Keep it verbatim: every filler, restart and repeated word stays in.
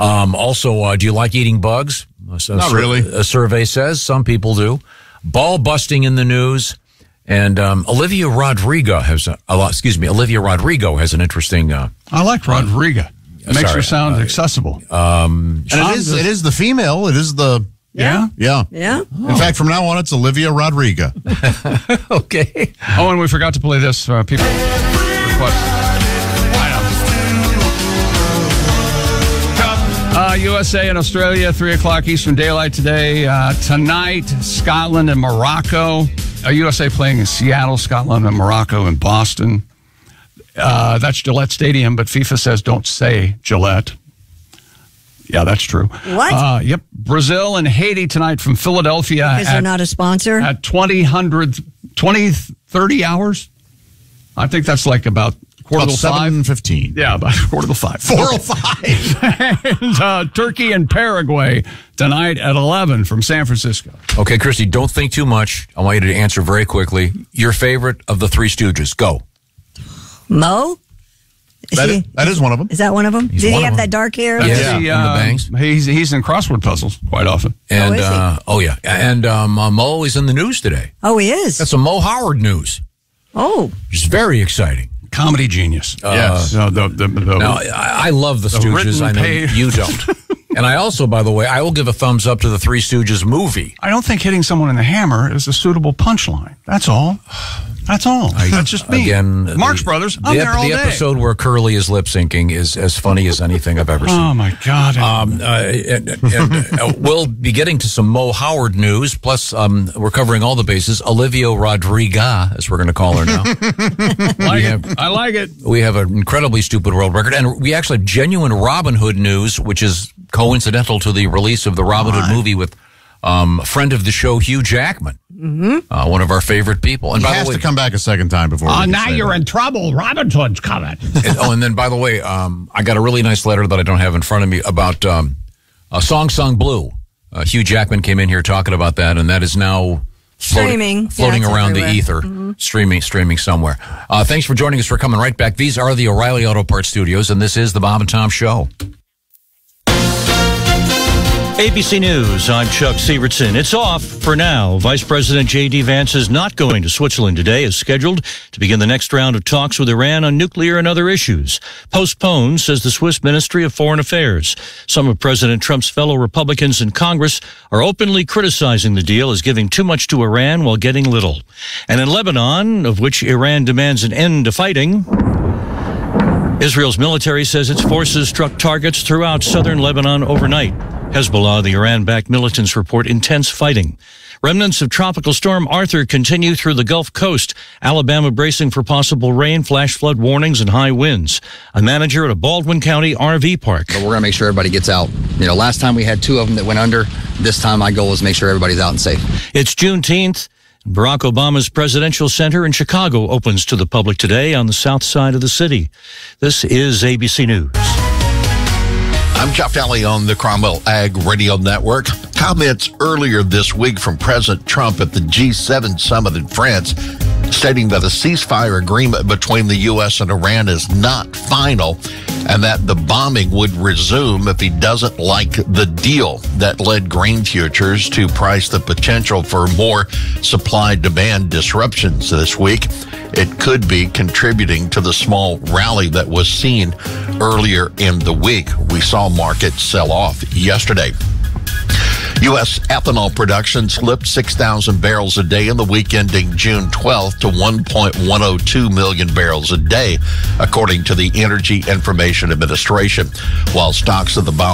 Um, also, uh, do you like eating bugs? So Not sur- really. A survey says some people do. Ball busting in the news. And um, Olivia Rodrigo has a, a lot, excuse me, Olivia Rodrigo has an interesting. Uh, I like Rodrigo. It makes sorry, her sound uh, accessible. um, And it is, it is the female. It is the, Yeah? yeah. Yeah. In fact, from now on, it's Olivia Rodrigo. okay. Oh, and we forgot to play this. Uh, people request. Uh, U S A and Australia, three o'clock Eastern Daylight today. Uh, tonight, Scotland and Morocco. Uh, U S A playing in Seattle, Scotland and Morocco in Boston. Uh, that's Gillette Stadium, but FIFA says don't say Gillette. Yeah, that's true. What? Uh, yep. Brazil and Haiti tonight from Philadelphia. Because they're not a sponsor? At twenty, one hundred, twenty, thirty hours. I think that's like about quarter About to five. seven fifteen. Yeah, about quarter to five. four oh five. and uh, Turkey and Paraguay tonight at eleven from San Francisco. Okay, Christy, don't think too much. I want you to answer very quickly. Your favorite of the Three Stooges. Go. Mo? Is, That he, is, that is one of them. is that one of them? He's Did one he of have them. that dark hair? That's Yeah, the, from the uh, Bangs. He's, he's in crossword puzzles quite often. And is he? uh, oh yeah, and um, uh, Mo is in the news today. Oh, he is? That's some Mo Howard news. Oh. Which is very exciting. Comedy genius. Yes. Uh, the, the, the, Now, I, I love the, The Stooges. written I know page. you don't. And I also, by the way, I will give a thumbs up to the Three Stooges movie. I don't think hitting someone in the hammer is a suitable punchline. That's all. That's all. That's just me. Again, Marx the- Brothers, I'm the, there all the day. episode where Curly is lip syncing is as funny as anything I've ever seen. Oh, my God. Um, uh, and, and, uh, we'll be getting to some Mo Howard news. Plus, um, we're covering all the bases. Olivia Rodrigo, as we're going to call her now. like it. I like it. We have an incredibly stupid world record, and we actually have genuine Robin Hood news, which is coincidental to the release of the Robin Hood movie with um, a friend of the show, Hugh Jackman, mm-hmm. uh, one of our favorite people. And He by has the way, to come back a second time before. Oh, we can now say you're that. in trouble. Robin Hood's coming. and, oh, and then by the way, um, I got a really nice letter that I don't have in front of me about um, a song sung blue. Uh, Hugh Jackman came in here talking about that, and that is now floating, Streaming. floating Yeah, it's around everywhere. the ether, Mm-hmm. streaming, streaming somewhere. Uh, thanks for joining us. We're coming right back. These are the O'Reilly Auto Parts Studios, and this is the Bob and Tom Show. A B C News, I'm Chuck Sievertson. It's off for now. Vice President J D. Vance is not going to Switzerland today as scheduled to begin the next round of talks with Iran on nuclear and other issues. Postponed, says the Swiss Ministry of Foreign Affairs. Some of President Trump's fellow Republicans in Congress are openly criticizing the deal as giving too much to Iran while getting little. And in Lebanon, of which Iran demands an end to fighting, Israel's military says its forces struck targets throughout southern Lebanon overnight. Hezbollah, the Iran-backed militants, report intense fighting. Remnants of Tropical Storm Arthur continue through the Gulf Coast. Alabama bracing for possible rain, flash flood warnings, and high winds. A manager at a Baldwin County R V park. But we're going to make sure everybody gets out. You know, last time we had two of them that went under. This time my goal is to make sure everybody's out and safe. It's Juneteenth. Barack Obama's Presidential Center in Chicago opens to the public today on the south side of the city. This is A B C News. I'm Jeff Daly on the Cromwell Ag Radio Network. Comments earlier this week from President Trump at the G seven summit in France, stating that a ceasefire agreement between the U S and Iran is not final and that the bombing would resume if he doesn't like the deal. That led grain futures to price the potential for more supply-demand disruptions this week. It could be contributing to the small rally that was seen earlier in the week. We saw markets sell off yesterday. U S ethanol production slipped six thousand barrels a day in the week ending June twelfth to one point one oh two million barrels a day, according to the Energy Information Administration, while stocks of the